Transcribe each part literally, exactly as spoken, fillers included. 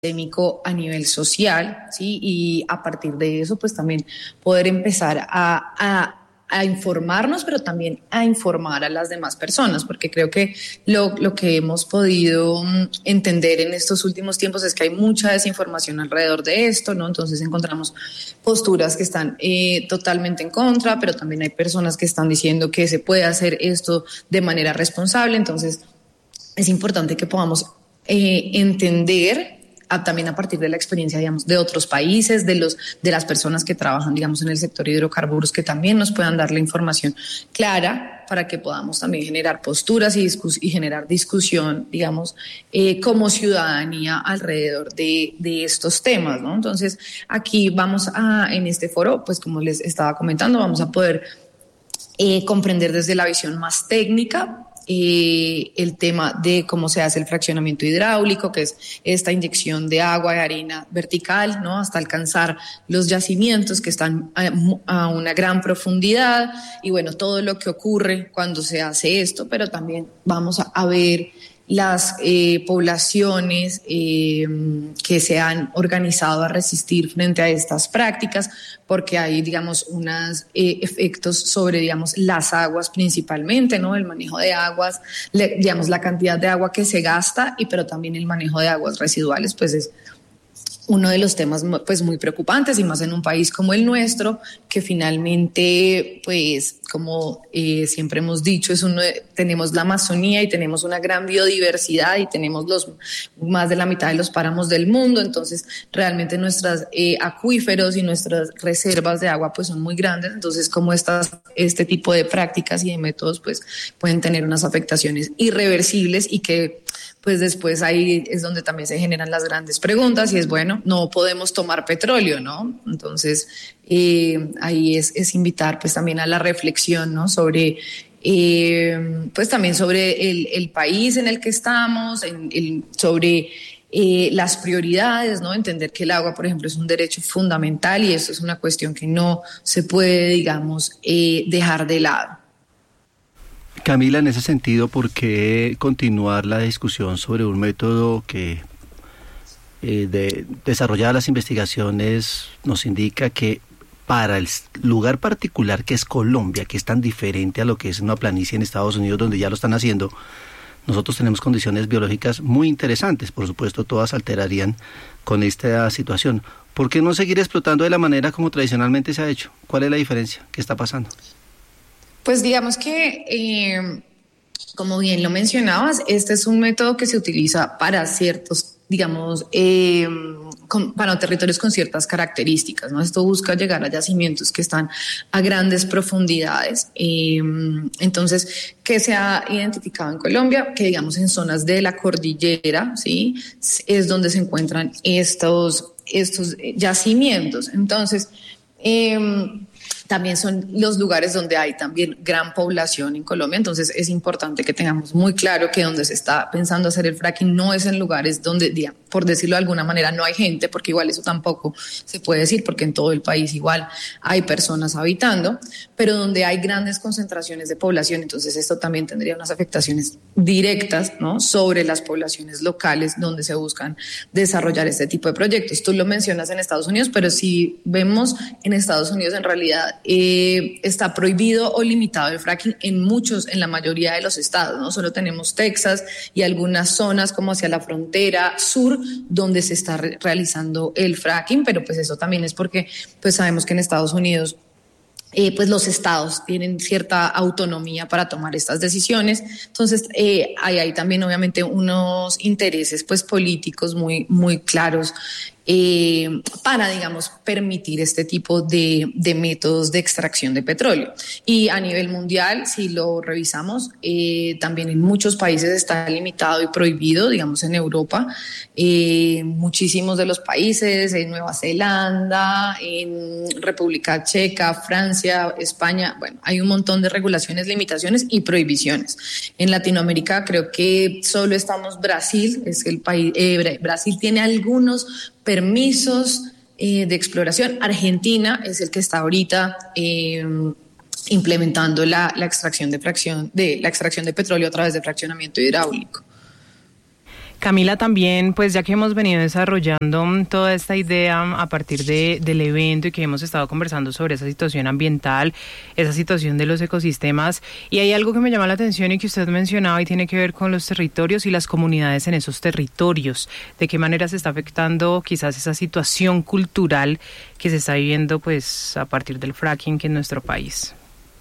sistémico a nivel social, ¿sí? Y a partir de eso, pues también poder empezar a, a, a informarnos, pero también a informar a las demás personas, porque creo que lo, lo que hemos podido entender en estos últimos tiempos es que hay mucha desinformación alrededor de esto, ¿no? Entonces encontramos posturas que están eh, totalmente en contra, pero también hay personas que están diciendo que se puede hacer esto de manera responsable. Entonces es importante que podamos eh, entender A, también a partir de la experiencia, digamos, de otros países, de los de las personas que trabajan, digamos, en el sector de hidrocarburos, que también nos puedan dar la información clara para que podamos también generar posturas y, discus- y generar discusión, digamos, eh, como ciudadanía alrededor de, de estos temas, ¿no? Entonces, aquí vamos a, en este foro, pues como les estaba comentando, vamos a poder eh, comprender desde la visión más técnica Eh, el tema de cómo se hace el fraccionamiento hidráulico, que es esta inyección de agua y harina vertical, ¿no? Hasta alcanzar los yacimientos que están a, a una gran profundidad, y bueno, todo lo que ocurre cuando se hace esto, pero también vamos a, a ver las eh, poblaciones eh, que se han organizado a resistir frente a estas prácticas, porque hay, digamos, unos eh, efectos sobre, digamos, las aguas principalmente, ¿no? El manejo de aguas, le, digamos, la cantidad de agua que se gasta, y pero también el manejo de aguas residuales, pues es uno de los temas pues muy preocupantes, y más en un país como el nuestro, que finalmente, pues como eh, siempre hemos dicho, es uno de, tenemos la Amazonía y tenemos una gran biodiversidad y tenemos los más de la mitad de los páramos del mundo. Entonces realmente nuestros eh, acuíferos y nuestras reservas de agua pues son muy grandes. Entonces como estas, este tipo de prácticas y de métodos pues pueden tener unas afectaciones irreversibles, y que pues después ahí es donde también se generan las grandes preguntas, y es, bueno, no podemos tomar petróleo, ¿no? Entonces eh, ahí es, es invitar pues también a la reflexión, ¿no? Sobre, eh, pues también sobre el, el país en el que estamos, en, el, sobre eh, las prioridades, ¿no? Entender que el agua, por ejemplo, es un derecho fundamental, y eso es una cuestión que no se puede, digamos, eh, dejar de lado. Camila, en ese sentido, ¿por qué continuar la discusión sobre un método que eh, de desarrolladas las investigaciones nos indica que para el lugar particular que es Colombia, que es tan diferente a lo que es una planicie en Estados Unidos, donde ya lo están haciendo, nosotros tenemos condiciones biológicas muy interesantes? Por supuesto, todas alterarían con esta situación. ¿Por qué no seguir explotando de la manera como tradicionalmente se ha hecho? ¿Cuál es la diferencia? ¿Qué está pasando? Pues digamos que, eh, como bien lo mencionabas, este es un método que se utiliza para ciertos, digamos, eh, con, para territorios con ciertas características, ¿no? Esto busca llegar a yacimientos que están a grandes profundidades. Eh, entonces, ¿qué se ha identificado en Colombia? Que, digamos, en zonas de la cordillera, ¿sí? Es donde se encuentran estos, estos yacimientos. Entonces, eh, también son los lugares donde hay también gran población en Colombia. Entonces es importante que tengamos muy claro que donde se está pensando hacer el fracking no es en lugares donde, por decirlo de alguna manera, no hay gente, porque igual eso tampoco se puede decir, porque en todo el país igual hay personas habitando, pero donde hay grandes concentraciones de población. Entonces esto también tendría unas afectaciones directas, ¿no?, sobre las poblaciones locales donde se buscan desarrollar este tipo de proyectos. Tú lo mencionas en Estados Unidos, pero si vemos en Estados Unidos, en realidad Eh, está prohibido o limitado el fracking en muchos, en la mayoría de los estados, ¿no? Solo tenemos Texas y algunas zonas como hacia la frontera sur donde se está re- realizando el fracking, pero pues eso también es porque pues sabemos que en Estados Unidos Eh, pues los estados tienen cierta autonomía para tomar estas decisiones. Entonces eh, hay, hay también obviamente unos intereses pues políticos muy, muy claros eh, para, digamos, permitir este tipo de, de métodos de extracción de petróleo. Y a nivel mundial, si lo revisamos, eh, también en muchos países está limitado y prohibido, digamos en Europa, eh, muchísimos de los países, en Nueva Zelanda, en República Checa, Francia, España, bueno, hay un montón de regulaciones, limitaciones y prohibiciones. En Latinoamérica creo que solo estamos Brasil, es el país, eh, Brasil tiene algunos permisos eh, de exploración. Argentina es el que está ahorita eh, implementando la, la extracción de fracción de la extracción de petróleo a través de fraccionamiento hidráulico. Camila, también, pues ya que hemos venido desarrollando toda esta idea a partir de, del evento y que hemos estado conversando sobre esa situación ambiental, esa situación de los ecosistemas, y hay algo que me llama la atención y que usted mencionaba y tiene que ver con los territorios y las comunidades en esos territorios. ¿De qué manera se está afectando quizás esa situación cultural que se está viviendo pues a partir del fracking en nuestro país?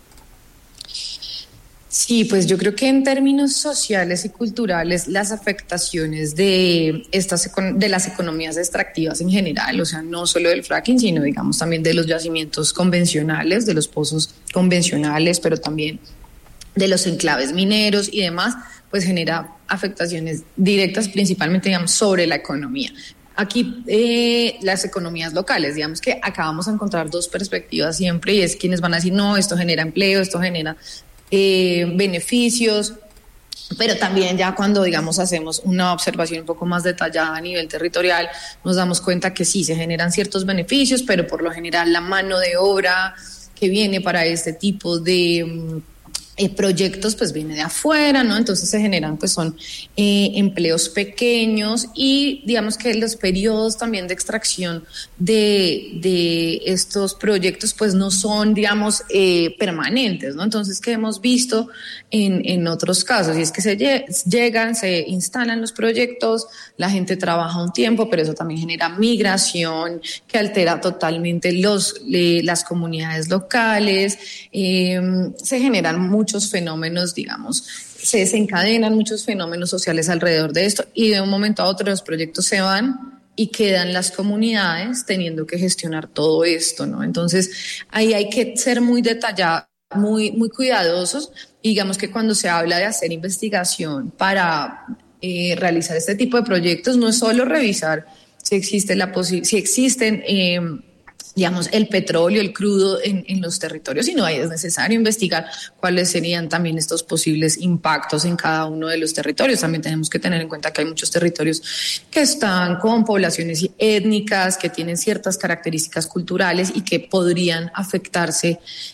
Sí, pues yo creo que en términos sociales y culturales las afectaciones de estas de las economías extractivas en general, o sea, no solo del fracking, sino digamos también de los yacimientos convencionales, de los pozos convencionales, pero también de los enclaves mineros y demás, pues genera afectaciones directas principalmente, digamos, sobre la economía. Aquí eh, las economías locales, digamos que acá vamos a encontrar dos perspectivas siempre, y es quienes van a decir, no, esto genera empleo, esto genera Eh, beneficios, pero también ya cuando, digamos, hacemos una observación un poco más detallada a nivel territorial, nos damos cuenta que sí, se generan ciertos beneficios, pero por lo general la mano de obra que viene para este tipo de eh, proyectos pues viene de afuera, ¿no? Entonces se generan pues son eh, empleos pequeños, y digamos que los periodos también de extracción de, de estos proyectos pues no son, digamos, eh, permanentes, ¿no? Entonces, ¿qué hemos visto en, en otros casos? Y es que se lle- llegan, se instalan los proyectos, la gente trabaja un tiempo, pero eso también genera migración que altera totalmente los, eh, las comunidades locales, eh, se generan muchos fenómenos, digamos, se desencadenan muchos fenómenos sociales alrededor de esto, y de un momento a otro los proyectos se van y quedan las comunidades teniendo que gestionar todo esto, ¿no? Entonces, ahí hay que ser muy detallados, muy, muy cuidadosos, y digamos que cuando se habla de hacer investigación para eh, realizar este tipo de proyectos, no es solo revisar si existe la posi- si existen eh, digamos, el petróleo, el crudo en, en los territorios, sino ahí es necesario investigar cuáles serían también estos posibles impactos en cada uno de los territorios. También tenemos que tener en cuenta que hay muchos territorios que están con poblaciones étnicas, que tienen ciertas características culturales y que podrían afectarse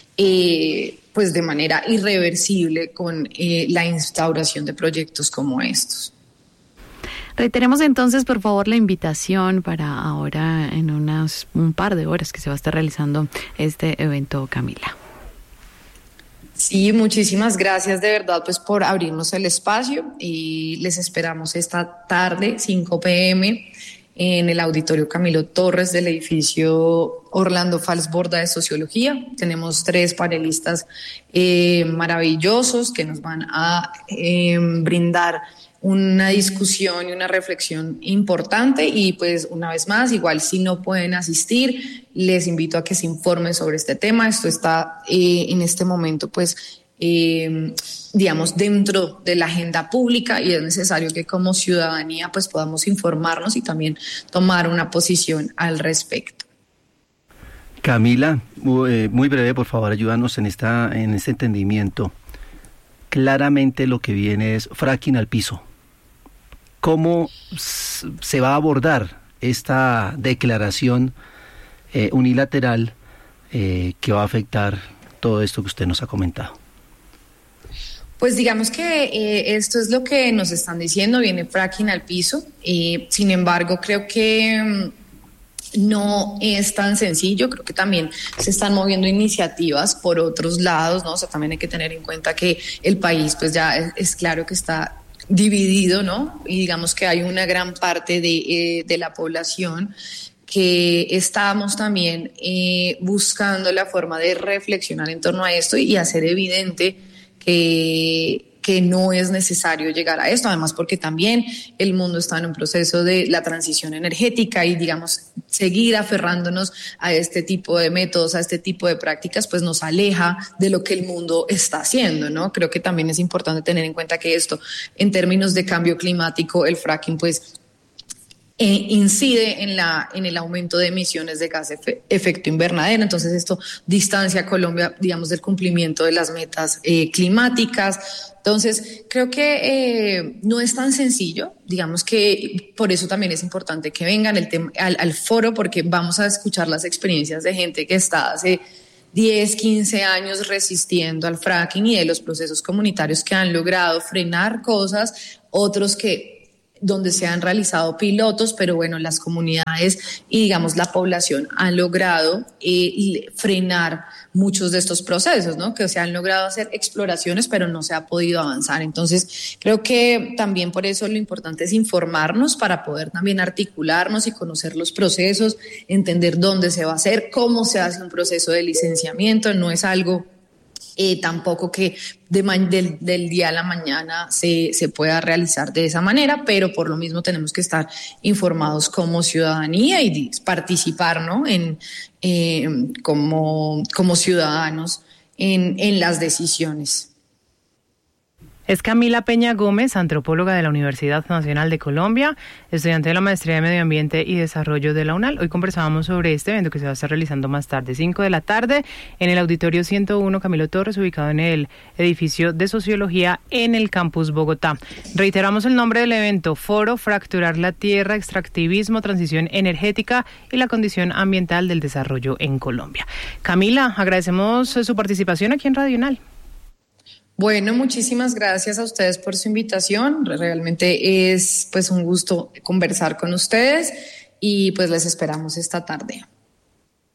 eh, pues de manera irreversible con eh, la instauración de proyectos como estos. Reiteremos entonces, por favor, la invitación para ahora en unas un par de horas que se va a estar realizando este evento, Camila. Sí, muchísimas gracias de verdad pues por abrirnos el espacio, y les esperamos esta tarde, cinco p.m., en el Auditorio Camilo Torres del edificio Orlando Falsborda de Sociología. Tenemos tres panelistas eh, maravillosos que nos van a eh, brindar una discusión y una reflexión importante, y pues una vez más, igual si no pueden asistir, les invito a que se informen sobre este tema. Esto está eh, en este momento pues eh, digamos dentro de la agenda pública, y es necesario que como ciudadanía pues podamos informarnos y también tomar una posición al respecto. Camila, muy, muy breve, por favor, ayúdanos en esta en este entendimiento. Claramente lo que viene es fracking al piso. ¿Cómo se va a abordar esta declaración eh, unilateral eh, que va a afectar todo esto que usted nos ha comentado? Pues digamos que eh, esto es lo que nos están diciendo, viene fracking al piso. Eh, sin embargo, creo que mm, no es tan sencillo. Creo que también se están moviendo iniciativas por otros lados, ¿no? O sea, también hay que tener en cuenta que el país pues ya es, es claro que está dividido, ¿no? Y digamos que hay una gran parte de, eh, de la población que estamos también eh, buscando la forma de reflexionar en torno a esto y hacer evidente que, que no es necesario llegar a esto, además porque también el mundo está en un proceso de la transición energética, y digamos seguir aferrándonos a este tipo de métodos, a este tipo de prácticas, pues nos aleja de lo que el mundo está haciendo, ¿no? Creo que también es importante tener en cuenta que esto, en términos de cambio climático, el fracking pues Eh, incide en la en el aumento de emisiones de gas de efe, efecto invernadero. Entonces esto distancia a Colombia, digamos, del cumplimiento de las metas eh, climáticas. Entonces creo que eh, no es tan sencillo, digamos que por eso también es importante que vengan el tema, al, al foro, porque vamos a escuchar las experiencias de gente que está hace diez, quince años resistiendo al fracking y de los procesos comunitarios que han logrado frenar cosas, otros que donde se han realizado pilotos, pero bueno, las comunidades y digamos la población han logrado eh, frenar muchos de estos procesos, ¿no? Que se han logrado hacer exploraciones, pero no se ha podido avanzar. Entonces, creo que también por eso lo importante es informarnos para poder también articularnos y conocer los procesos, entender dónde se va a hacer, cómo se hace un proceso de licenciamiento. No es algo eh, tampoco que de del, del día a la mañana se, se pueda realizar de esa manera, pero por lo mismo tenemos que estar informados como ciudadanía y participar, ¿no? en, eh, como, como ciudadanos en, en las decisiones. Es Camila Peña Gómez, antropóloga de la Universidad Nacional de Colombia, estudiante de la Maestría de Medio Ambiente y Desarrollo de la UNAL. Hoy conversábamos sobre este evento que se va a estar realizando más tarde, cinco de la tarde, en el Auditorio ciento uno Camilo Torres, ubicado en el edificio de Sociología en el Campus Bogotá. Reiteramos el nombre del evento: Foro Fracturar la Tierra, Extractivismo, Transición Energética y la Condición Ambiental del Desarrollo en Colombia. Camila, agradecemos su participación aquí en Radio UNAL. Bueno, muchísimas gracias a ustedes por su invitación. Realmente es pues un gusto conversar con ustedes y pues les esperamos esta tarde.